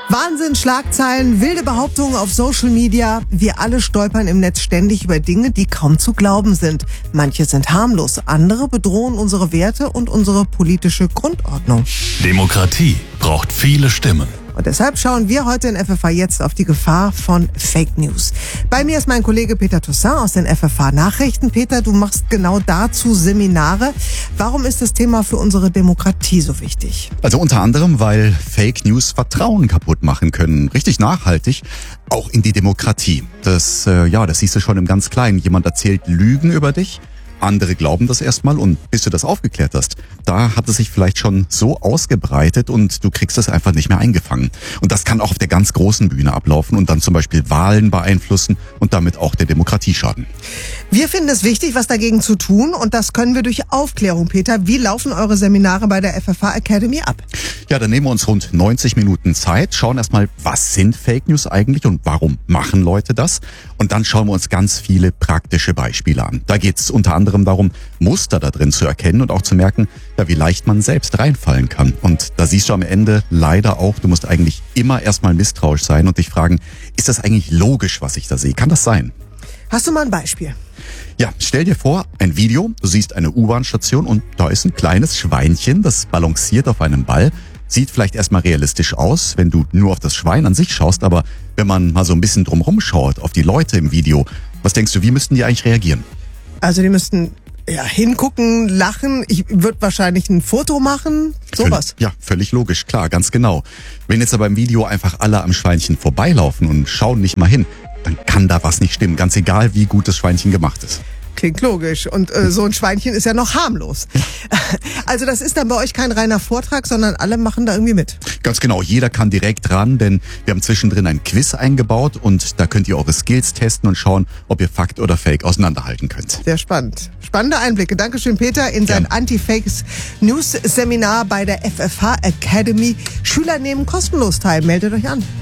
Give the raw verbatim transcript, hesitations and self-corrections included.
Wahnsinn, Schlagzeilen, wilde Behauptungen auf Social Media. Wir alle stolpern im Netz ständig über Dinge, die kaum zu glauben sind. Manche sind harmlos, andere bedrohen unsere Werte und unsere politische Grundordnung. Demokratie braucht viele Stimmen. Und deshalb schauen wir heute in F F A jetzt auf die Gefahr von Fake News. Bei mir ist mein Kollege Peter Toussaint aus den F F A Nachrichten. Peter, du machst genau dazu Seminare. Warum ist das Thema für unsere Demokratie so wichtig? Also unter anderem, weil Fake News Vertrauen kaputt machen können. Richtig nachhaltig. Auch in die Demokratie. Das, äh, ja, das siehst du schon im ganz Kleinen. Jemand erzählt Lügen über dich. Andere glauben das erstmal und bis du das aufgeklärt hast, da hat es sich vielleicht schon so ausgebreitet und du kriegst es einfach nicht mehr eingefangen. Und das kann auch auf der ganz großen Bühne ablaufen und dann zum Beispiel Wahlen beeinflussen und damit auch der Demokratie schaden. Wir finden es wichtig, was dagegen zu tun und das können wir durch Aufklärung. Peter, wie laufen eure Seminare bei der F F A Academy ab? Ja, dann nehmen wir uns rund neunzig Minuten Zeit, schauen erstmal, was sind Fake News eigentlich und warum machen Leute das? Und dann schauen wir uns ganz viele praktische Beispiele an. Da geht es unter anderem darum, Muster da drin zu erkennen und auch zu merken, ja, wie leicht man selbst reinfallen kann. Und da siehst du am Ende leider auch, du musst eigentlich immer erstmal misstrauisch sein und dich fragen, ist das eigentlich logisch, was ich da sehe? Kann das sein? Hast du mal ein Beispiel? Ja, stell dir vor, ein Video, du siehst eine U-Bahn-Station und da ist ein kleines Schweinchen, das balanciert auf einem Ball. Sieht vielleicht erstmal realistisch aus, wenn du nur auf das Schwein an sich schaust, aber wenn man mal so ein bisschen drumherum schaut, auf die Leute im Video, was denkst du, wie müssten die eigentlich reagieren? Also die müssten ja hingucken, lachen, ich würde wahrscheinlich ein Foto machen, sowas. Ja, völlig logisch, klar, ganz genau. Wenn jetzt aber im Video einfach alle am Schweinchen vorbeilaufen und schauen nicht mal hin, dann kann da was nicht stimmen, ganz egal, wie gut das Schweinchen gemacht ist. Klingt logisch. Und äh, so ein Schweinchen ist ja noch harmlos. Also das ist dann bei euch kein reiner Vortrag, sondern alle machen da irgendwie mit. Ganz genau, jeder kann direkt ran, denn wir haben zwischendrin ein Quiz eingebaut und da könnt ihr eure Skills testen und schauen, ob ihr Fakt oder Fake auseinanderhalten könnt. Sehr spannend. Spannende Einblicke. Dankeschön, Peter, in sein Anti-Fake-News-Seminar bei der F F A Academy. Schüler nehmen kostenlos teil. Meldet euch an.